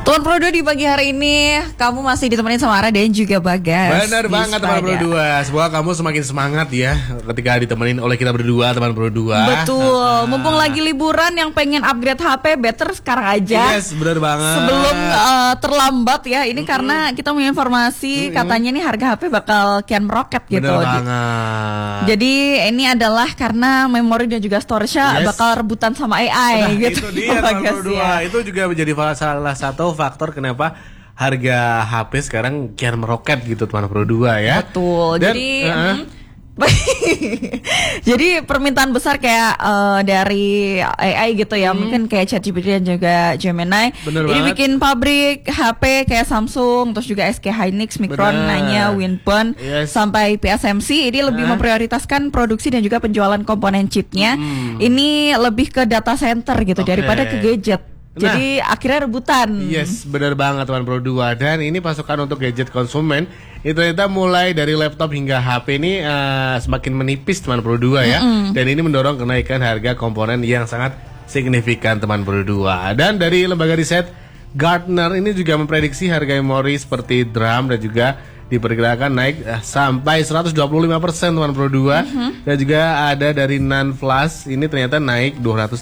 Teman Pro 2 di pagi hari ini kamu masih ditemenin sama Ara dan juga Bagas. Benar banget teman Pro 2. Semoga kamu semakin semangat ya ketika ditemenin oleh kita berdua teman Pro 2. Betul. Mumpung lagi liburan yang pengen upgrade HP better sekarang aja. Yes, benar banget. Sebelum terlambat ya. Ini karena kita punya informasi katanya nih harga HP bakal kian meroket gitu. Benar banget. Jadi ini adalah karena memori dan juga storage-nya bakal rebutan sama AI gitu. Itu dia teman Pro 2. Ya. Itu juga menjadi salah satu faktor kenapa harga HP sekarang kian meroket gitu teman Pro 2 ya. Betul. Dan, jadi permintaan besar kayak dari AI gitu ya, mungkin kayak ChatGPT dan juga Gemini. Bener ini banget. bikin pabrik HP kayak Samsung, terus juga SK Hynix, Micron, Nanya, Winbond, sampai PSMC ini lebih memprioritaskan produksi dan juga penjualan komponen chipnya. Ini lebih ke data center gitu daripada ke gadget. Jadi akhirnya rebutan. Yes, benar banget teman Pro 2. Dan ini pasukan untuk gadget konsumen itu ternyata mulai dari laptop hingga HP ini semakin menipis teman Pro 2 ya. Dan ini mendorong kenaikan harga komponen yang sangat signifikan teman Pro 2. Dan dari lembaga riset Gartner ini juga memprediksi harga memori seperti DRAM dan juga diperkirakan naik sampai 125% teman Pro 2. Dan juga ada dari NAND flash ini ternyata naik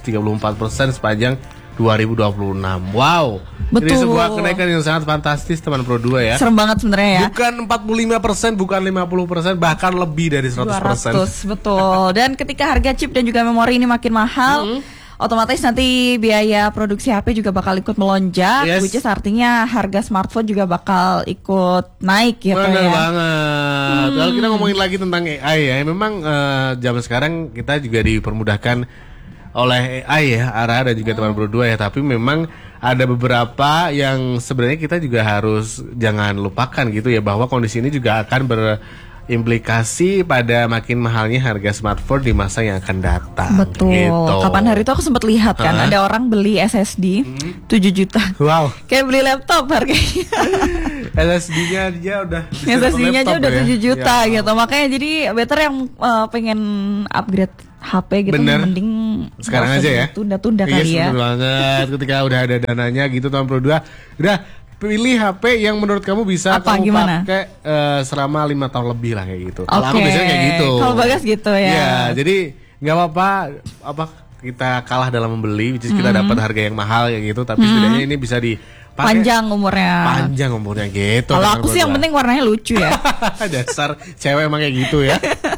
234% sepanjang 2026. Wow. Betul. Ini sebuah kenaikan yang sangat fantastis teman Pro 2 ya. Serem banget sebenarnya ya. Bukan 45%, bukan 50%, bahkan lebih dari 100%. 200, betul. Dan ketika harga chip dan juga memori ini makin mahal, otomatis nanti biaya produksi HP juga bakal ikut melonjak, which is artinya harga smartphone juga bakal ikut naik gitu. Bener banget. Kalau kita ngomongin lagi tentang AI ya, memang zaman sekarang kita juga dipermudahkan oleh AI ya, Ara dan juga teman Pro 2 ya. Tapi memang ada beberapa yang sebenarnya kita juga harus jangan lupakan gitu ya, bahwa kondisi ini juga akan berimplikasi pada makin mahalnya harga smartphone di masa yang akan datang. Betul. Gitu. Kapan hari itu aku sempat lihat kan ada orang beli SSD 7 juta. Wow. Kayak beli laptop harganya. SSD-nya aja udah SSD-nya aja udah 7 juta gitu. Makanya jadi better yang pengen upgrade HP gitu mending sekarang aja ya. Tunda-tunda kali ya. Bener banget. Ketika udah ada dananya gitu teman Pro 2, udah pilih HP yang menurut kamu bisa kamu pakai selama 5 tahun lebih lah kayak gitu. Kalau aku biasanya kayak gitu. Kalau Bagas gitu ya. Iya, jadi nggak apa-apa kita kalah dalam membeli, jadi kita dapat harga yang mahal kayak gitu, tapi setidaknya ini bisa panjang umurnya gitu. Kalau aku sih yang penting warnanya lucu ya. Dasar cewek emang kayak gitu ya.